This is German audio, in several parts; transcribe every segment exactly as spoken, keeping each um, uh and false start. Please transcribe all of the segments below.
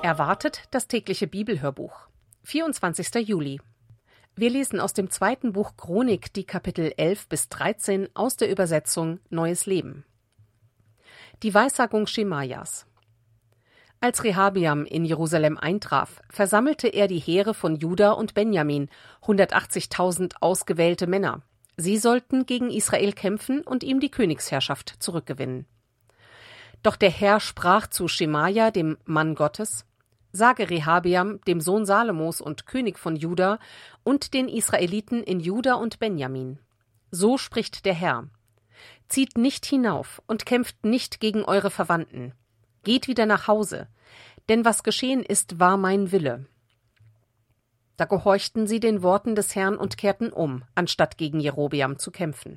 Erwartet das tägliche Bibelhörbuch. vierundzwanzigster Juli. Wir lesen aus dem zweiten Buch Chronik die Kapitel elf bis dreizehn aus der Übersetzung Neues Leben. Die Weissagung Schemajas. Als Rehabeam in Jerusalem eintraf, versammelte er die Heere von Juda und Benjamin, hundertachtzigtausend ausgewählte Männer. Sie sollten gegen Israel kämpfen und ihm die Königsherrschaft zurückgewinnen. Doch der Herr sprach zu Schemaja, dem Mann Gottes: Sage Rehabeam, dem Sohn Salomos und König von Juda, und den Israeliten in Juda und Benjamin: So spricht der Herr: Zieht nicht hinauf und kämpft nicht gegen eure Verwandten. Geht wieder nach Hause, denn was geschehen ist, war mein Wille. Da gehorchten sie den Worten des Herrn und kehrten um, anstatt gegen Jerobeam zu kämpfen.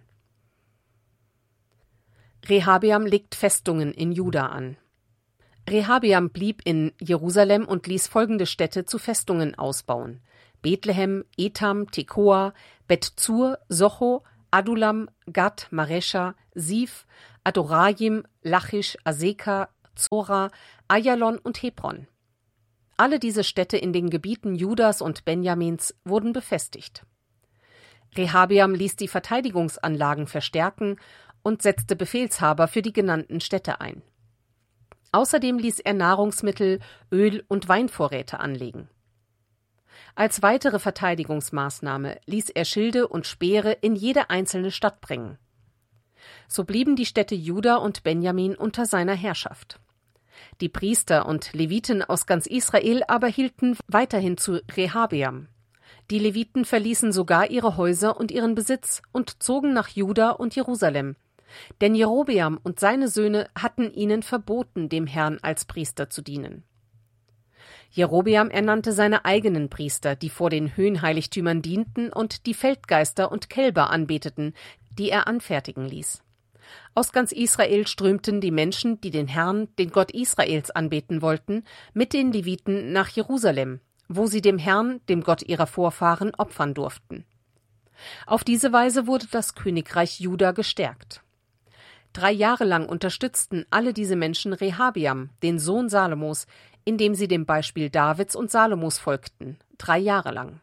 Rehabeam legt Festungen in Juda an. Rehabeam blieb in Jerusalem und ließ folgende Städte zu Festungen ausbauen: Bethlehem, Etam, Tekoa, Bet-Zur, Socho, Adulam, Gad, Maresha, Sif, Adorajim, Lachisch, Aseka, Zora, Ayalon und Hebron. Alle diese Städte in den Gebieten Judas und Benjamins wurden befestigt. Rehabeam ließ die Verteidigungsanlagen verstärken und setzte Befehlshaber für die genannten Städte ein. Außerdem ließ er Nahrungsmittel, Öl und Weinvorräte anlegen. Als weitere Verteidigungsmaßnahme ließ er Schilde und Speere in jede einzelne Stadt bringen. So blieben die Städte Juda und Benjamin unter seiner Herrschaft. Die Priester und Leviten aus ganz Israel aber hielten weiterhin zu Rehabeam. Die Leviten verließen sogar ihre Häuser und ihren Besitz und zogen nach Juda und Jerusalem, denn Jerobeam und seine Söhne hatten ihnen verboten, dem Herrn als Priester zu dienen. Jerobeam ernannte seine eigenen Priester, die vor den Höhenheiligtümern dienten und die Feldgeister und Kälber anbeteten, die er anfertigen ließ. Aus ganz Israel strömten die Menschen, die den Herrn, den Gott Israels, anbeten wollten, mit den Leviten nach Jerusalem, wo sie dem Herrn, dem Gott ihrer Vorfahren, opfern durften. Auf diese Weise wurde das Königreich Juda gestärkt. Drei Jahre lang unterstützten alle diese Menschen Rehabeam, den Sohn Salomos, indem sie dem Beispiel Davids und Salomos folgten, drei Jahre lang.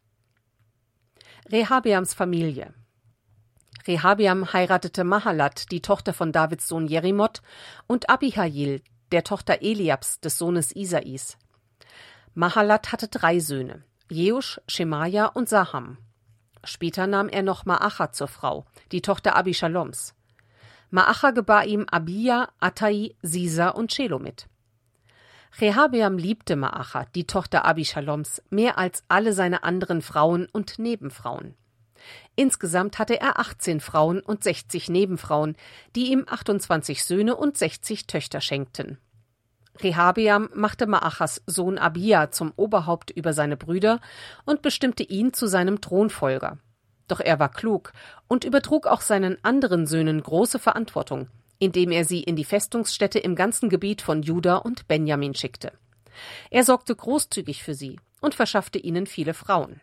Rehabeams Familie. Rehabeam heiratete Mahalat, die Tochter von Davids Sohn Jerimoth, und Abihail, der Tochter Eliabs, des Sohnes Isais. Mahalat hatte drei Söhne: Jeusch, Schemaja und Saham. Später nahm er noch Maacha zur Frau, die Tochter Abishaloms. Maacha gebar ihm Abia, Attai, Sisa und Shelomit. Rehabeam liebte Maacha, die Tochter Abishaloms, mehr als alle seine anderen Frauen und Nebenfrauen. Insgesamt hatte er achtzehn Frauen und sechzig Nebenfrauen, die ihm achtundzwanzig Söhne und sechzig Töchter schenkten. Rehabeam machte Maachas Sohn Abia zum Oberhaupt über seine Brüder und bestimmte ihn zu seinem Thronfolger. Doch er war klug und übertrug auch seinen anderen Söhnen große Verantwortung, indem er sie in die Festungsstädte im ganzen Gebiet von Juda und Benjamin schickte. Er sorgte großzügig für sie und verschaffte ihnen viele Frauen.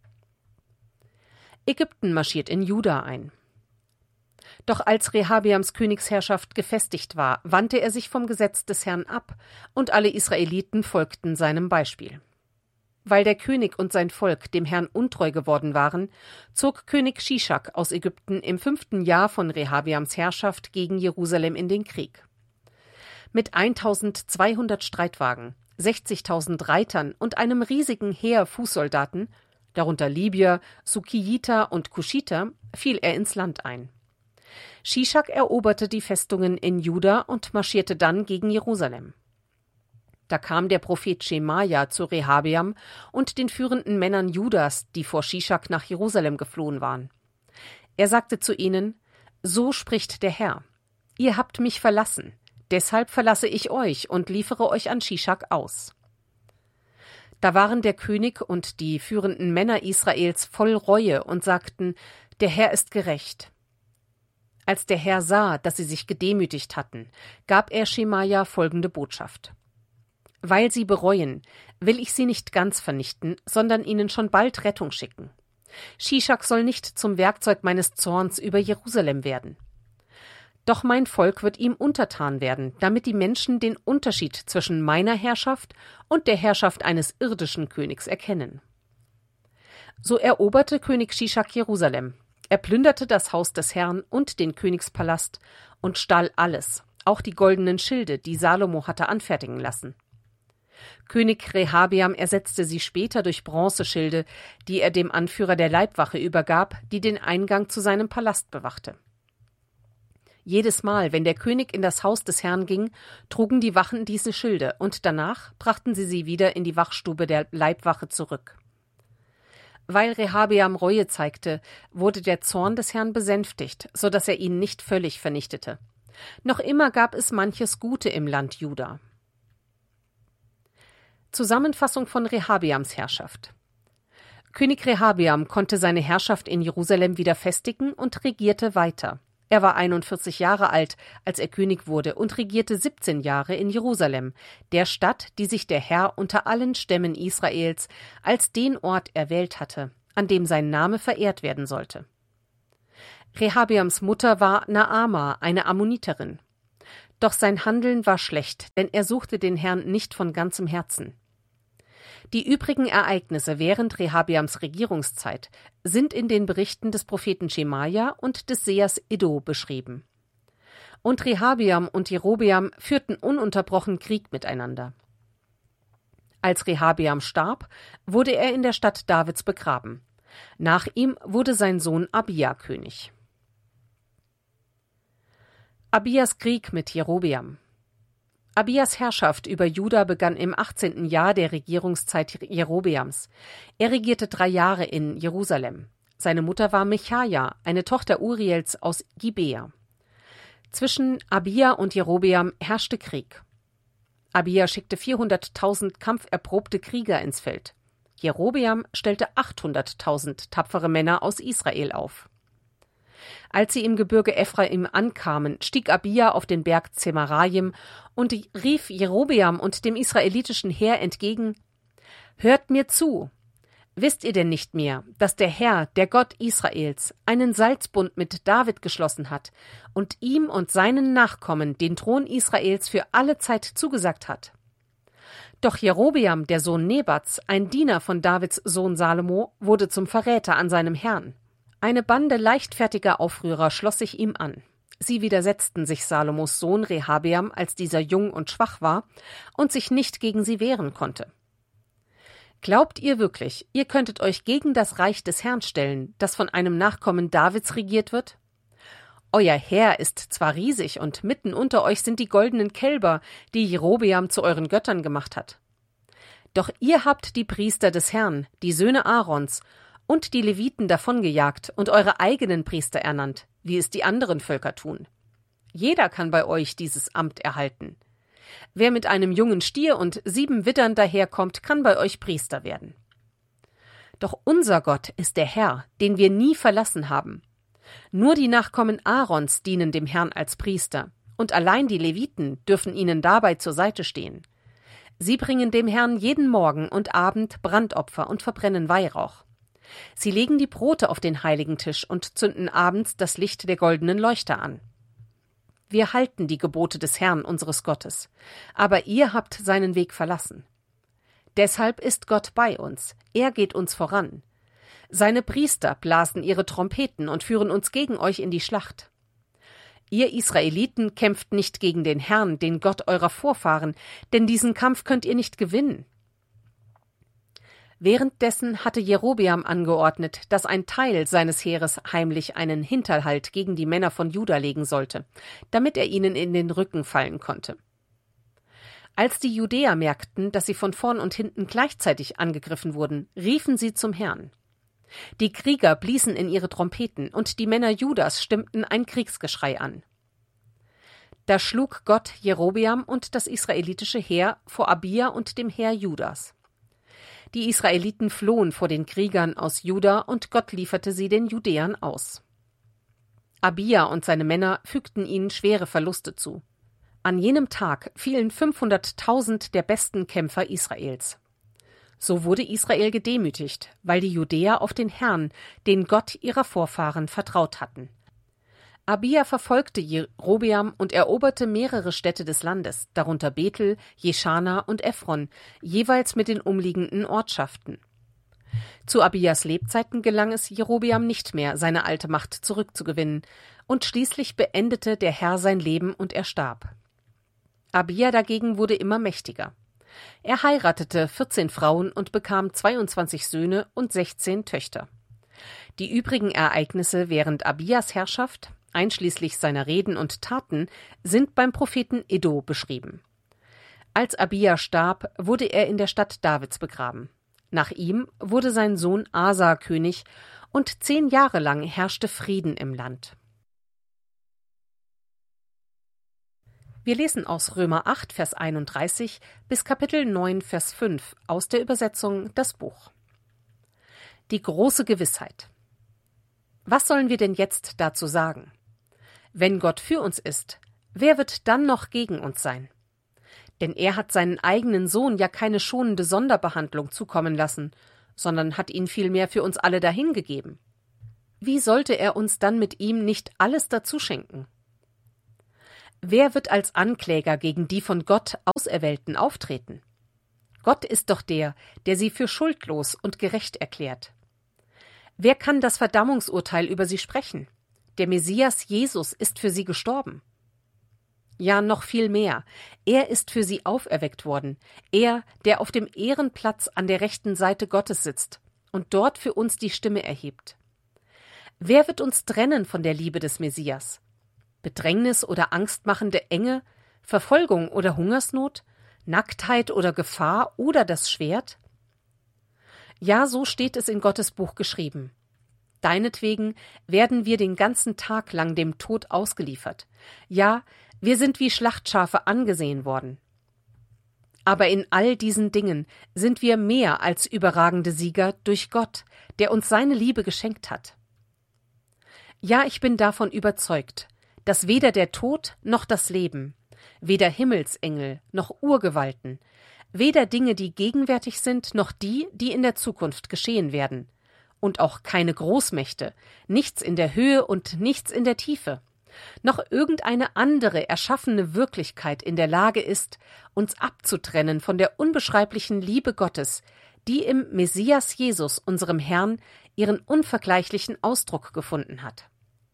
Ägypten marschiert in Juda ein. Doch als Rehabeams Königsherrschaft gefestigt war, wandte er sich vom Gesetz des Herrn ab, und alle Israeliten folgten seinem Beispiel. Weil der König und sein Volk dem Herrn untreu geworden waren, zog König Shishak aus Ägypten im fünften Jahr von Rehabeams Herrschaft gegen Jerusalem in den Krieg. Mit eintausendzweihundert Streitwagen, sechzigtausend Reitern und einem riesigen Heer Fußsoldaten, darunter Libyer, Sukkiiter und Kuschiter, fiel er ins Land ein. Shishak eroberte die Festungen in Juda und marschierte dann gegen Jerusalem. Da kam der Prophet Schemaja zu Rehabeam und den führenden Männern Judas, die vor Shishak nach Jerusalem geflohen waren. Er sagte zu ihnen: So spricht der Herr: Ihr habt mich verlassen, deshalb verlasse ich euch und liefere euch an Shishak aus. Da waren der König und die führenden Männer Israels voll Reue und sagten: Der Herr ist gerecht. Als der Herr sah, dass sie sich gedemütigt hatten, gab er Schemaja folgende Botschaft: Weil sie bereuen, will ich sie nicht ganz vernichten, sondern ihnen schon bald Rettung schicken. Shishak soll nicht zum Werkzeug meines Zorns über Jerusalem werden. Doch mein Volk wird ihm untertan werden, damit die Menschen den Unterschied zwischen meiner Herrschaft und der Herrschaft eines irdischen Königs erkennen. So eroberte König Schischak Jerusalem. Er plünderte das Haus des Herrn und den Königspalast und stahl alles, auch die goldenen Schilde, die Salomo hatte anfertigen lassen. König Rehabeam ersetzte sie später durch Bronzeschilde, die er dem Anführer der Leibwache übergab, die den Eingang zu seinem Palast bewachte. Jedes Mal, wenn der König in das Haus des Herrn ging, trugen die Wachen diese Schilde, und danach brachten sie sie wieder in die Wachstube der Leibwache zurück. Weil Rehabeam Reue zeigte, wurde der Zorn des Herrn besänftigt, so dass er ihn nicht völlig vernichtete. Noch immer gab es manches Gute im Land Juda. Zusammenfassung von Rehabeams Herrschaft. König Rehabeam konnte seine Herrschaft in Jerusalem wieder festigen und regierte weiter. Er war einundvierzig Jahre alt, als er König wurde, und regierte siebzehn Jahre in Jerusalem, der Stadt, die sich der Herr unter allen Stämmen Israels als den Ort erwählt hatte, an dem sein Name verehrt werden sollte. Rehabeams Mutter war Naama, eine Ammoniterin. Doch sein Handeln war schlecht, denn er suchte den Herrn nicht von ganzem Herzen. Die übrigen Ereignisse während Rehabeams Regierungszeit sind in den Berichten des Propheten Schemaja und des Sehers Iddo beschrieben. Und Rehabeam und Jerobeam führten ununterbrochen Krieg miteinander. Als Rehabeam starb, wurde er in der Stadt Davids begraben. Nach ihm wurde sein Sohn Abija König. Abijas Krieg mit Jerobeam. Abijas Herrschaft über Juda begann im achtzehnten Jahr der Regierungszeit Jerobeams. Er regierte drei Jahre in Jerusalem. Seine Mutter war Michaja, eine Tochter Uriels aus Gibea. Zwischen Abija und Jerobeam herrschte Krieg. Abija schickte vierhunderttausend kampferprobte Krieger ins Feld. Jerobeam stellte achthunderttausend tapfere Männer aus Israel auf. Als sie im Gebirge Ephraim ankamen, stieg Abija auf den Berg Zemarayim und rief Jerobeam und dem israelitischen Heer entgegen: »Hört mir zu! Wisst ihr denn nicht mehr, dass der Herr, der Gott Israels, einen Salzbund mit David geschlossen hat und ihm und seinen Nachkommen den Thron Israels für alle Zeit zugesagt hat? Doch Jerobeam, der Sohn Nebats, ein Diener von Davids Sohn Salomo, wurde zum Verräter an seinem Herrn. Eine Bande leichtfertiger Aufrührer schloss sich ihm an. Sie widersetzten sich Salomos Sohn Rehabeam, als dieser jung und schwach war und sich nicht gegen sie wehren konnte. Glaubt ihr wirklich, ihr könntet euch gegen das Reich des Herrn stellen, das von einem Nachkommen Davids regiert wird? Euer Heer ist zwar riesig und mitten unter euch sind die goldenen Kälber, die Jerobeam zu euren Göttern gemacht hat. Doch ihr habt die Priester des Herrn, die Söhne Aarons, und die Leviten davongejagt und eure eigenen Priester ernannt, wie es die anderen Völker tun. Jeder kann bei euch dieses Amt erhalten. Wer mit einem jungen Stier und sieben Widdern daherkommt, kann bei euch Priester werden. Doch unser Gott ist der Herr, den wir nie verlassen haben. Nur die Nachkommen Aarons dienen dem Herrn als Priester, und allein die Leviten dürfen ihnen dabei zur Seite stehen. Sie bringen dem Herrn jeden Morgen und Abend Brandopfer und verbrennen Weihrauch. Sie legen die Brote auf den heiligen Tisch und zünden abends das Licht der goldenen Leuchter an. Wir halten die Gebote des Herrn, unseres Gottes, aber ihr habt seinen Weg verlassen. Deshalb ist Gott bei uns, er geht uns voran. Seine Priester blasen ihre Trompeten und führen uns gegen euch in die Schlacht. Ihr Israeliten kämpft nicht gegen den Herrn, den Gott eurer Vorfahren, denn diesen Kampf könnt ihr nicht gewinnen. Währenddessen hatte Jerobeam angeordnet, dass ein Teil seines Heeres heimlich einen Hinterhalt gegen die Männer von Juda legen sollte, damit er ihnen in den Rücken fallen konnte. Als die Judäer merkten, dass sie von vorn und hinten gleichzeitig angegriffen wurden, riefen sie zum Herrn. Die Krieger bliesen in ihre Trompeten, und die Männer Judas stimmten ein Kriegsgeschrei an. Da schlug Gott Jerobeam und das israelitische Heer vor Abija und dem Heer Judas. Die Israeliten flohen vor den Kriegern aus Juda, und Gott lieferte sie den Judäern aus. Abija und seine Männer fügten ihnen schwere Verluste zu. An jenem Tag fielen fünfhunderttausend der besten Kämpfer Israels. So wurde Israel gedemütigt, weil die Judäer auf den Herrn, den Gott ihrer Vorfahren, vertraut hatten. Abija verfolgte Jerobeam und eroberte mehrere Städte des Landes, darunter Bethel, Jeschana und Ephron, jeweils mit den umliegenden Ortschaften. Zu Abijas Lebzeiten gelang es Jerobeam nicht mehr, seine alte Macht zurückzugewinnen, und schließlich beendete der Herr sein Leben und er starb. Abija dagegen wurde immer mächtiger. Er heiratete vierzehn Frauen und bekam zweiundzwanzig Söhne und sechzehn Töchter. Die übrigen Ereignisse während Abijas Herrschaft, einschließlich seiner Reden und Taten, sind beim Propheten Iddo beschrieben. Als Abija starb, wurde er in der Stadt Davids begraben. Nach ihm wurde sein Sohn Asa König und zehn Jahre lang herrschte Frieden im Land. Wir lesen aus Römer acht, Vers einunddreißig bis Kapitel neun, Vers fünf aus der Übersetzung Das Buch. Die große Gewissheit. Was sollen wir denn jetzt dazu sagen? Wenn Gott für uns ist, wer wird dann noch gegen uns sein? Denn er hat seinen eigenen Sohn ja keine schonende Sonderbehandlung zukommen lassen, sondern hat ihn vielmehr für uns alle dahingegeben. Wie sollte er uns dann mit ihm nicht alles dazu schenken? Wer wird als Ankläger gegen die von Gott Auserwählten auftreten? Gott ist doch der, der sie für schuldlos und gerecht erklärt. Wer kann das Verdammungsurteil über sie sprechen? Der Messias Jesus ist für sie gestorben. Ja, noch viel mehr. Er ist für sie auferweckt worden. Er, der auf dem Ehrenplatz an der rechten Seite Gottes sitzt und dort für uns die Stimme erhebt. Wer wird uns trennen von der Liebe des Messias? Bedrängnis oder angstmachende Enge, Verfolgung oder Hungersnot, Nacktheit oder Gefahr oder das Schwert? Ja, so steht es in Gottes Buch geschrieben. Deinetwegen werden wir den ganzen Tag lang dem Tod ausgeliefert. Ja, wir sind wie Schlachtschafe angesehen worden. Aber in all diesen Dingen sind wir mehr als überragende Sieger durch Gott, der uns seine Liebe geschenkt hat. Ja, ich bin davon überzeugt, dass weder der Tod noch das Leben, weder Himmelsengel noch Urgewalten, weder Dinge, die gegenwärtig sind, noch die, die in der Zukunft geschehen werden, und auch keine Großmächte, nichts in der Höhe und nichts in der Tiefe, noch irgendeine andere erschaffene Wirklichkeit in der Lage ist, uns abzutrennen von der unbeschreiblichen Liebe Gottes, die im Messias Jesus, unserem Herrn, ihren unvergleichlichen Ausdruck gefunden hat.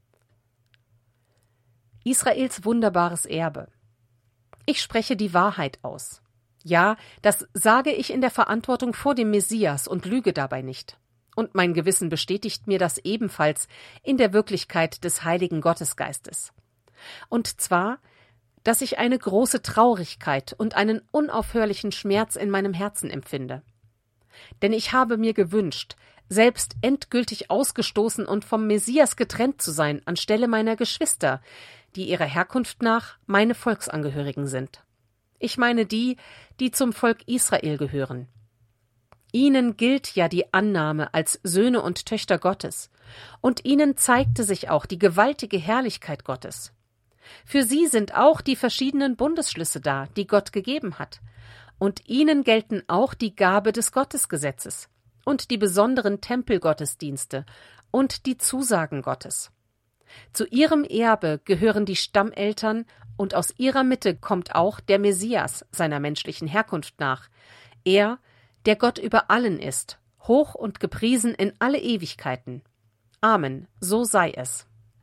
Israels wunderbares Erbe. Ich spreche die Wahrheit aus. Ja, das sage ich in der Verantwortung vor dem Messias und lüge dabei nicht. Und mein Gewissen bestätigt mir das ebenfalls in der Wirklichkeit des heiligen Gottesgeistes. Und zwar, dass ich eine große Traurigkeit und einen unaufhörlichen Schmerz in meinem Herzen empfinde. Denn ich habe mir gewünscht, selbst endgültig ausgestoßen und vom Messias getrennt zu sein, anstelle meiner Geschwister, die ihrer Herkunft nach meine Volksangehörigen sind. Ich meine die, die zum Volk Israel gehören. Ihnen gilt ja die Annahme als Söhne und Töchter Gottes, und ihnen zeigte sich auch die gewaltige Herrlichkeit Gottes. Für sie sind auch die verschiedenen Bundesschlüsse da, die Gott gegeben hat, und ihnen gelten auch die Gabe des Gottesgesetzes und die besonderen Tempelgottesdienste und die Zusagen Gottes. Zu ihrem Erbe gehören die Stammeltern, und aus ihrer Mitte kommt auch der Messias seiner menschlichen Herkunft nach, er, der Gott über allen ist, hoch und gepriesen in alle Ewigkeiten. Amen, so sei es.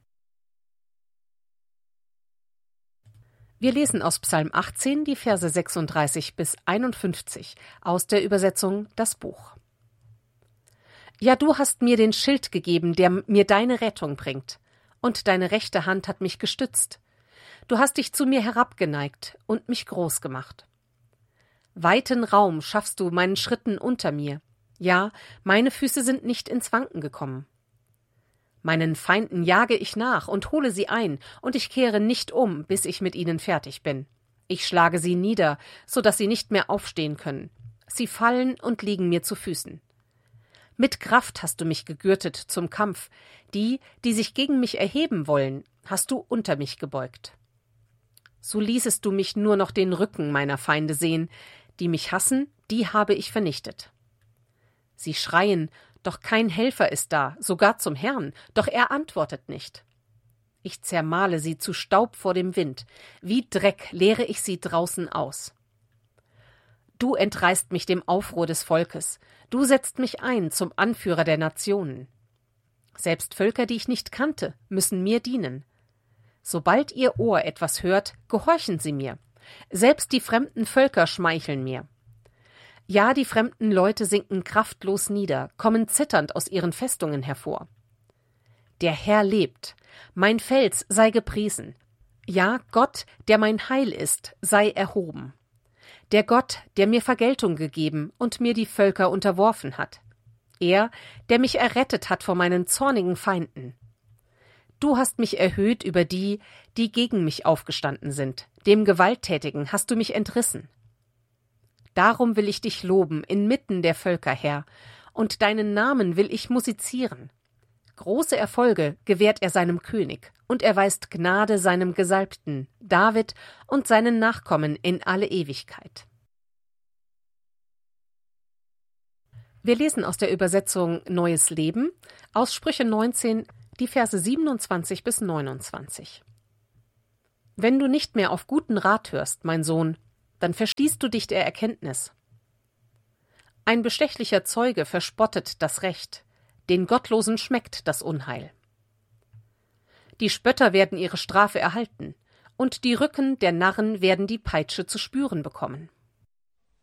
Wir lesen aus Psalm achtzehn die Verse sechsunddreißig bis einundfünfzig aus der Übersetzung Das Buch. Ja, du hast mir den Schild gegeben, der mir deine Rettung bringt, und deine rechte Hand hat mich gestützt. Du hast dich zu mir herabgeneigt und mich groß gemacht. Weiten Raum schaffst du meinen Schritten unter mir. Ja, meine Füße sind nicht ins Wanken gekommen. Meinen Feinden jage ich nach und hole sie ein, und ich kehre nicht um, bis ich mit ihnen fertig bin. Ich schlage sie nieder, so dass sie nicht mehr aufstehen können. Sie fallen und liegen mir zu Füßen. Mit Kraft hast du mich gegürtet zum Kampf. Die, die sich gegen mich erheben wollen, hast du unter mich gebeugt. So ließest du mich nur noch den Rücken meiner Feinde sehen. Die mich hassen, die habe ich vernichtet. Sie schreien, doch kein Helfer ist da, sogar zum Herrn, doch er antwortet nicht. Ich zermahle sie zu Staub vor dem Wind, wie Dreck leere ich sie draußen aus. Du entreißt mich dem Aufruhr des Volkes, du setzt mich ein zum Anführer der Nationen. Selbst Völker, die ich nicht kannte, müssen mir dienen. Sobald ihr Ohr etwas hört, gehorchen sie mir. Selbst die fremden Völker schmeicheln mir. Ja, die fremden Leute sinken kraftlos nieder, kommen zitternd aus ihren Festungen hervor. Der Herr lebt, mein Fels sei gepriesen. Ja, Gott, der mein Heil ist, sei erhoben. Der Gott, der mir Vergeltung gegeben und mir die Völker unterworfen hat. Er, der mich errettet hat vor meinen zornigen Feinden. Du hast mich erhöht über die, die gegen mich aufgestanden sind. Dem Gewalttätigen hast du mich entrissen. Darum will ich dich loben inmitten der Völker, Herr, und deinen Namen will ich musizieren. Große Erfolge gewährt er seinem König, und erweist Gnade seinem Gesalbten, David und seinen Nachkommen in alle Ewigkeit. Wir lesen aus der Übersetzung Neues Leben aus Sprüche neunzehn, die Verse siebenundzwanzig bis neunundzwanzig. Wenn du nicht mehr auf guten Rat hörst, mein Sohn, dann verschließt du dich der Erkenntnis. Ein bestechlicher Zeuge verspottet das Recht, den Gottlosen schmeckt das Unheil. Die Spötter werden ihre Strafe erhalten, und die Rücken der Narren werden die Peitsche zu spüren bekommen.